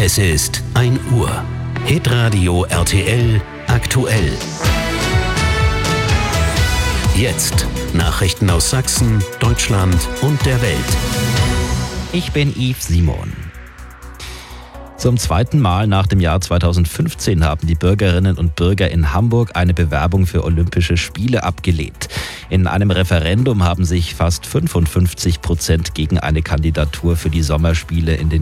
Es ist 1 Uhr. Hitradio RTL aktuell. Jetzt Nachrichten aus Sachsen, Deutschland und der Welt. Ich bin Yves Simon. Zum zweiten Mal nach dem Jahr 2015 haben die Bürgerinnen und Bürger in Hamburg eine Bewerbung für Olympische Spiele abgelehnt. In einem Referendum haben sich fast 55% gegen eine Kandidatur für die Sommerspiele in den